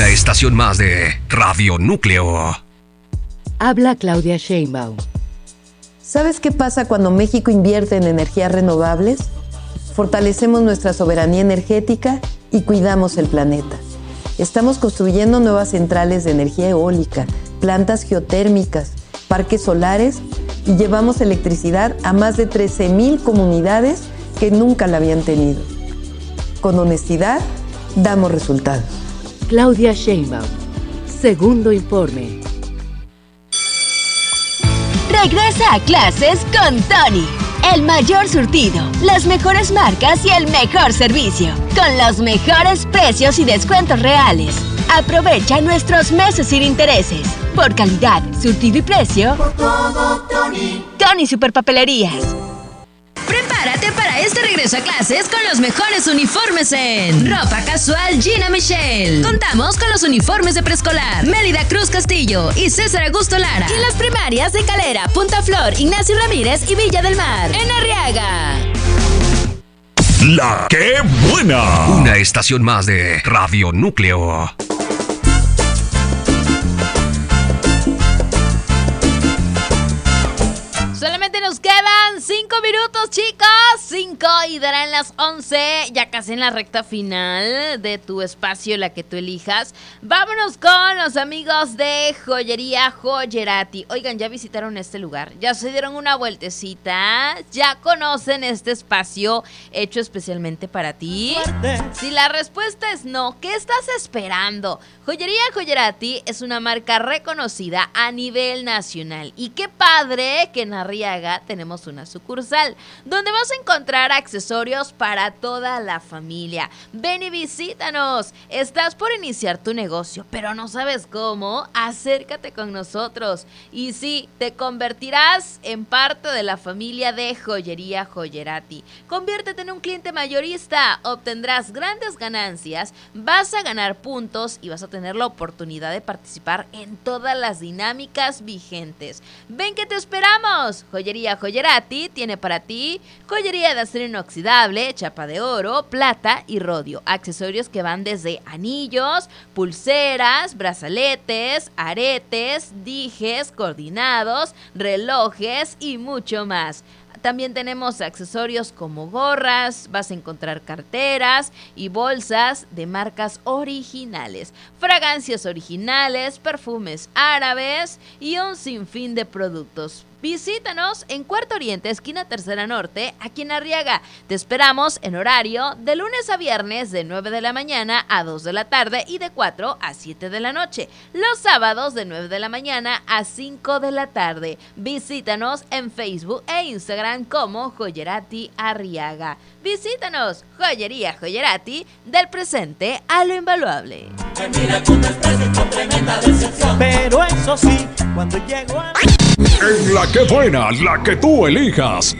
Una estación más de Radio Núcleo. Habla Claudia Sheinbaum. ¿Sabes qué pasa cuando México invierte en energías renovables? Fortalecemos nuestra soberanía energética y cuidamos el planeta. Estamos construyendo nuevas centrales de energía eólica, plantas geotérmicas, parques solares y llevamos electricidad a más de 13,000 comunidades que nunca la habían tenido. Con honestidad, damos resultados. Claudia Sheinbaum. Segundo informe. Regresa a clases con Tony. El mayor surtido, las mejores marcas y el mejor servicio. Con los mejores precios y descuentos reales. Aprovecha nuestros meses sin intereses. Por calidad, surtido y precio. Por todo, Tony. Tony Superpapelerías. Prepárate para este regreso a clases con los mejores uniformes en Ropa Casual Gina Michelle. Contamos con los uniformes de preescolar Mérida Cruz Castillo y César Augusto Lara. Y en las primarias de Calera, Punta Flor, Ignacio Ramírez y Villa del Mar. En Arriaga. La que buena. Una estación más de Radio Núcleo. Solamente nos quedan 5 minutos, chicos. 5 y darán las 11. Ya casi en la recta final de tu espacio, la que tú elijas. Vámonos con los amigos de Joyería Joyerati. Oigan, ¿ya visitaron este lugar? ¿Ya se dieron una vueltecita? ¿Ya conocen este espacio hecho especialmente para ti? Si la respuesta es no, ¿qué estás esperando? Joyería Joyerati es una marca reconocida a nivel nacional. Y qué padre que en Arriaga tenemos una sucursal donde vas a encontrar accesorios para toda la familia. Ven y visítanos. Estás por iniciar tu negocio, pero no sabes cómo. Acércate con nosotros y sí, te convertirás en parte de la familia de Joyería Joyerati. Conviértete en un cliente mayorista, obtendrás grandes ganancias, vas a ganar puntos y vas a tener la oportunidad de participar en todas las dinámicas vigentes. Ven que te esperamos. Joyería Joyerati tiene para ti joyería de acero inoxidable, chapa de oro, plata y rodio. Accesorios que van desde anillos, pulseras, brazaletes, aretes, dijes, coordinados, relojes y mucho más. También tenemos accesorios como gorras, vas a encontrar carteras y bolsas de marcas originales, fragancias originales, perfumes árabes y un sinfín de productos. Visítanos en Cuarto Oriente, esquina Tercera Norte, aquí en Arriaga. Te esperamos en horario de lunes a viernes de 9 de la mañana a 2 de la tarde y de 4 a 7 de la noche. Los sábados de 9 de la mañana a 5 de la tarde. Visítanos en Facebook e Instagram como Joyerati Arriaga. Visítanos, Joyería Joyerati, del presente a lo invaluable. Pero eso sí, cuando llego a... En la que buena, la que tú elijas.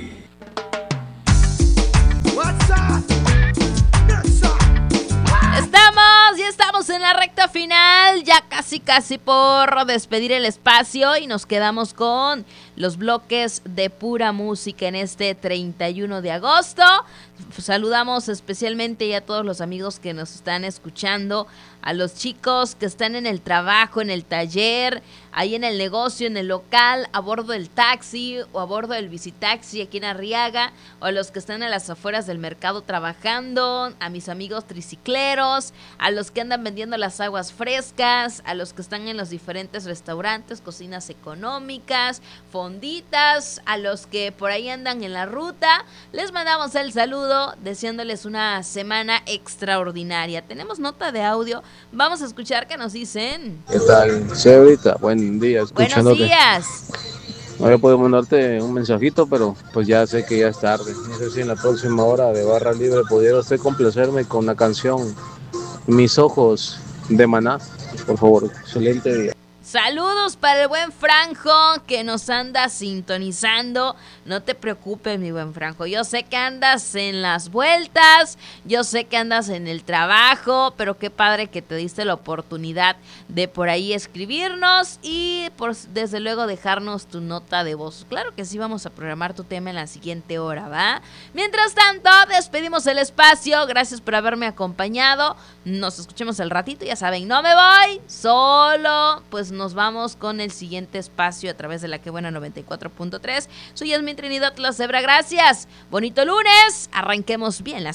Ya estamos en la recta final, ya casi por despedir el espacio y nos quedamos con los bloques de pura música en este 31 de agosto. Saludamos especialmente a todos los amigos que nos están escuchando, a los chicos que están en el trabajo, en el taller, ahí en el negocio, en el local, a bordo del taxi o a bordo del bicitaxi aquí en Arriaga, o a los que están a las afueras del mercado trabajando, a mis amigos tricicleros, a los que andan vendiendo las aguas frescas, a los que están en los diferentes restaurantes, cocinas económicas, fonditas, a los que por ahí andan en la ruta. Les mandamos el saludo deseándoles una semana extraordinaria. Tenemos nota de audio, vamos a escuchar qué nos dicen. ¿Qué tal, Chevrita? Buen día, escuchándote. Buenos días. No había podido mandarte un mensajito, pero pues ya sé que ya es tarde. No sé si en la próxima hora de Barra Libre pudiera usted complacerme con la canción Mis Ojos de Maná. Por favor, excelente día. Saludos para el buen Franjo que nos anda sintonizando. No te preocupes, mi buen Franjo. Yo sé que andas en las vueltas, yo sé que andas en el trabajo, pero qué padre que te diste la oportunidad de por ahí escribirnos y desde luego dejarnos tu nota de voz. Claro que sí, vamos a programar tu tema en la siguiente hora, ¿va? Mientras tanto, despedimos el espacio. Gracias por haberme acompañado. Nos escuchemos el ratito, ya saben, no me voy solo, pues nos vamos con el siguiente espacio a través de la que buena 94.3. Soy Yasmín Trinidad La Cebra, gracias. Bonito lunes, arranquemos bien la